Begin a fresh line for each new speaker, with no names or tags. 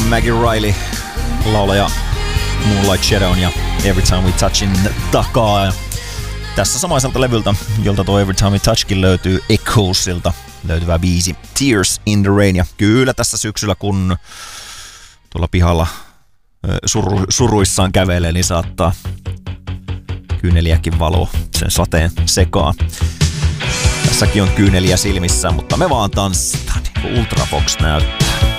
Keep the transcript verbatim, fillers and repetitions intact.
Maggie Riley, laulaja Moonlight Shadown ja Every Time We Touchin takaa. Tässä samaiselta levyltä, jolta tuo Every Time We Touchkin löytyy, Echoesilta löytyvä biisi Tears in the Rain. Ja kyllä tässä syksyllä, kun tuolla pihalla suru, suruissaan kävelee, niin saattaa kyyneliäkin valua sen sateen sekaan. Tässäkin on kyyneliä silmissä, mutta me vaan tanssitaan, niin kuin Ultravox näyttää.